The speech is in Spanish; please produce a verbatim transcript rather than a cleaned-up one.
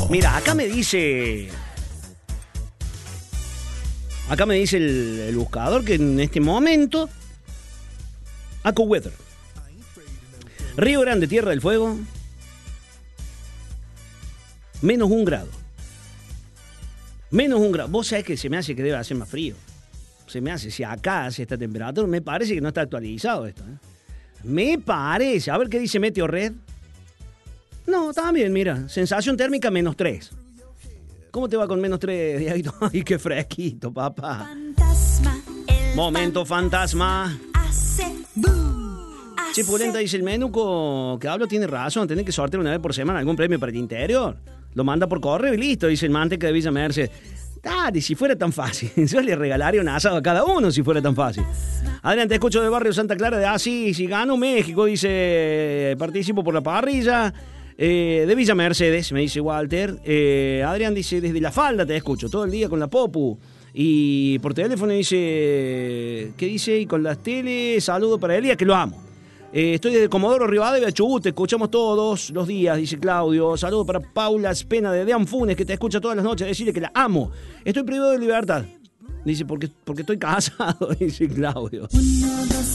Mira, acá me dice... Acá me dice el, el buscador que en este momento... AccuWeather. Río Grande, Tierra del Fuego. Menos un grado. Menos un grado. Vos sabés que se me hace que debe hacer más frío. Se me hace, si acá hace esta temperatura, me parece que no está actualizado esto. ¿eh? Me parece. A ver qué dice Meteo Red. No, también, mira. Sensación térmica menos tres. ¿Cómo te va con menos tres, Diaguito? Ay, qué fresquito, papá. Fantasma, momento fantasma. Che, Pulenta dice el Menuco que hablo tiene razón. Tiene que sortear una vez por semana algún premio para el interior. Lo manda por correo y listo, dice el Manteca de Villa Merced. Dale, si fuera tan fácil. Yo le regalaría un asado a cada uno si fuera tan fácil. Adrián, te escucho del barrio Santa Clara de Asís. Si gano México, dice, participo por la parrilla. Eh, de Villa Mercedes, me dice Walter. Eh, Adrián dice, desde La Falda te escucho, todo el día con la Popu. Y por teléfono dice, ¿qué dice? Y con las teles, saludo para Elías, que lo amo. Eh, estoy desde Comodoro Rivadavia, Chubut, te escuchamos todos los días, dice Claudio. Saludo para Paula Spena de Dean Funes, que te escucha todas las noches, decirle que la amo. Estoy privado de libertad. Dice, porque, porque estoy casado, dice Claudio.